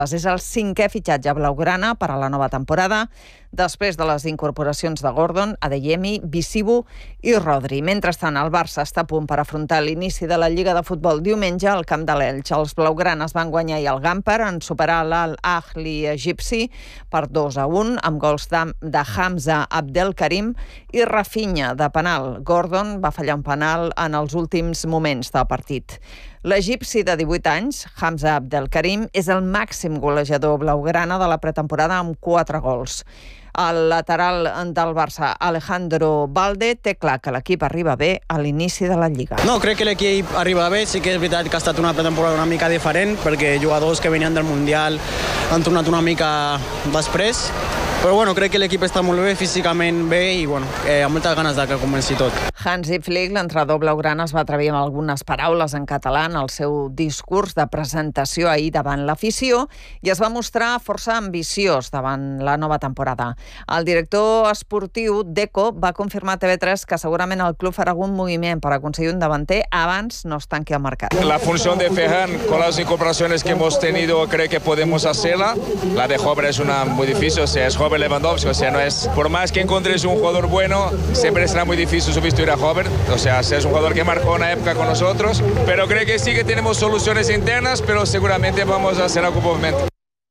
És el 5è fitxatge blaugrana per a la nova temporada, després de les incorporacions de Gordon, Adeyemi, Bissibu i Rodri. Mentrestant, el Barça està a punt per afrontar l'inici de la Lliga de Futbol diumenge al camp de l'Elx. Els blaugranes van guanyar ahir el Gamper en superar l'Al-Ahli egipci per 2-1, amb gols de Hamza Abdelkarim i Rafinha de penal. Gordon va fallar un penal en els últims moments del partit. L'egipci de 18 anys, Hamza Abdelkarim, és el màxim golejador blaugrana de la pretemporada amb 4 gols. El lateral del Barça, Alejandro Balde, té clar que l'equip arriba bé a l'inici de la Lliga. No, crec que l'equip arriba bé. Sí que és veritat que ha estat una pretemporada una mica diferent, perquè jugadors que venien del Mundial han tornat una mica després. Però bueno, crec que l'equip està molt bé, físicament bé i amb moltes ganes de que comenci tot. Hansi Flick, l'entrenador blaugrana, es va atrevir amb algunes paraules en català en el seu discurs de presentació ahir davant l'afició i es va mostrar força ambiciós davant la nova temporada. El director esportiu, Deco, va confirmar a TV3 que segurament el club farà algun moviment per aconseguir un davanter abans no es tanqui el mercat. La función de Ferran, con las incorporaciones que hemos tenido, creo que podemos hacerla. La de Hover es una muy difícil, o sea, es Hover Lewandowski, o sea, no es... Por más que encuentres un jugador bueno, siempre será muy difícil sustituir a Hover, o sea, es un jugador que marcó una época con nosotros, pero creo que sí que tenemos soluciones internas, pero seguramente vamos a hacer algún movimiento.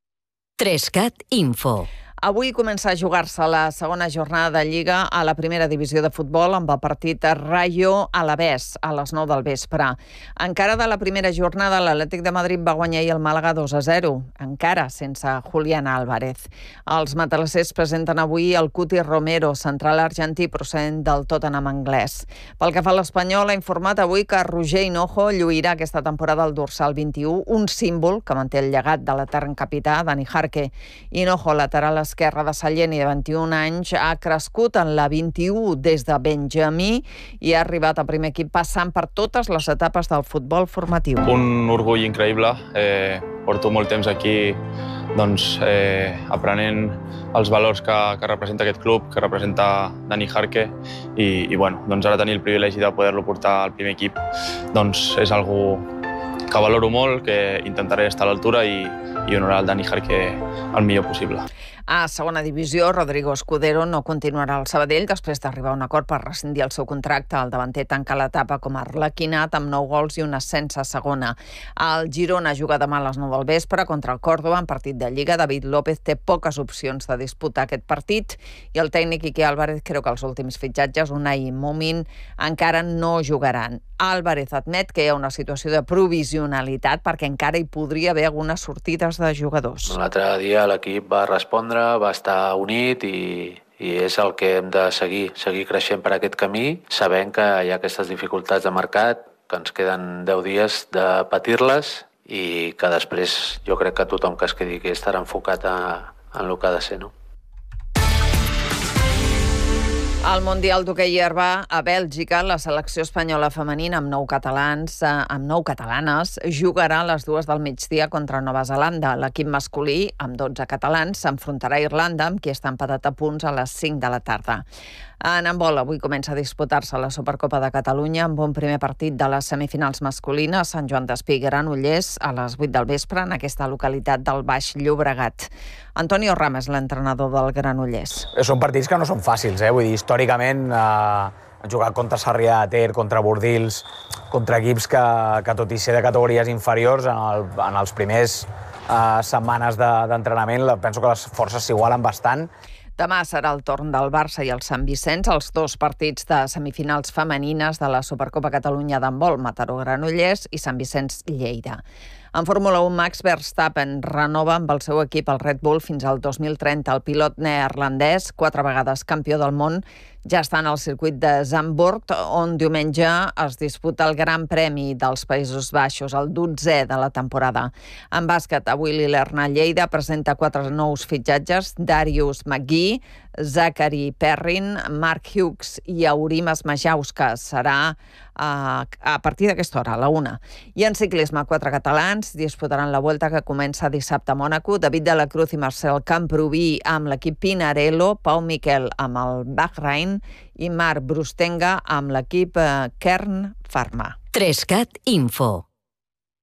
3CAT Info. Avui comença a jugar-se la segona jornada de Lliga a la primera divisió de futbol amb el partit Rayo-Alavés a les 9 del vespre. Encara de la primera jornada, l'Atlètic de Madrid va guanyar ahir el Màlaga 2-0, encara sense Julián Álvarez. Els matalassers presenten avui el Cuti Romero, central argentí procedent del Tottenham anglès. Pel que fa a l'Espanyol, ha informat avui que Roger Hinojo lluirà aquesta temporada al dorsal 21, un símbol que manté el llegat de l'etern capità, Dani Jarque. Hinojo, lateral esquerra de Sallent i de 21 anys, ha crescut en la 21 des de Benjamí i ha arribat al primer equip passant per totes les etapes del futbol formatiu. Un orgull increïble. Porto molt temps aquí aprenent els valors que representa aquest club, que representa Dani Jarque i ara tenir el privilegi de poder-lo portar al primer equip és algo que valoro molt, que intentaré estar a l'altura i honorar el Dani Jarque el millor possible. A segona divisió, Rodrigo Escudero no continuarà al Sabadell després d'arribar a un acord per rescindir el seu contracte. El davanter tanca l'etapa com a arlequinat amb 9 gols i un ascens a segona. El Girona juga demà a les 9 del vespre contra el Córdoba en partit de Lliga. David López té poques opcions de disputar aquest partit i el tècnic Quique Álvarez creu que els últims fitxatges, Unai i Mumin, encara no jugaran. Álvarez admet que hi ha una situació de provisionalitat perquè encara hi podria haver algunes sortides de jugadors. L'altre dia l'equip va respondre, va estar unit i és el que hem de seguir creixent per aquest camí, sabent que hi ha aquestes dificultats de mercat, que ens queden 10 dies de patir-les i que després jo crec que tothom que es quedi aquí estarà enfocat en el que ha de ser, no? Al Mundial d'Hoquei Herba a Bèlgica, la selecció espanyola femenina amb 9 catalanes jugarà a les 2 del migdia contra Nova Zelanda. L'equip masculí, amb 12 catalans, s'enfrontarà a Irlanda, amb qui està empatat a punts a les 5 de la tarda. En handbol, avui comença a disputar-se la Supercopa de Catalunya amb un primer partit de les semifinals masculines a Sant Joan Despí i Granollers a les 8 del vespre en aquesta localitat del Baix Llobregat. Antonio Rames, l'entrenador del Granollers. Són partits que no són fàcils, vull dir, històricament jugar contra Sarrià de Ter, contra Bordils, contra equips que tot i ser de categories inferiors en els primers setmanes d'entrenament penso que les forces s'igualen bastant. Demà serà el torn del Barça i el Sant Vicenç, els 2 partits de semifinals femenines de la Supercopa Catalunya d'handbol, Mataró-Granollers i Sant Vicenç-Lleida. En Fórmula 1, Max Verstappen renova amb el seu equip el Red Bull fins al 2030. El pilot neerlandès, 4 vegades campió del món, ja està en el circuit de Zandvoort, on diumenge es disputa el Gran Premi dels Països Baixos, el 12è de la temporada. En bàsquet, avui l'Ilerna Lleida presenta 4 nous fitxatges: Darius McGee, Zachary Perrin, Mark Hughes i Aurimas Majauskas. Serà a partir d'aquesta hora, a la 1. I en ciclisme, 4 catalans disputaran la Vuelta que comença dissabte a Mònaco. David de la Cruz i Marcel Camprubí amb l'equip Pinarello, Pau Miquel amb el Bahrain i Marc Brustenga amb l'equip Kern Pharma. 3CAT Info.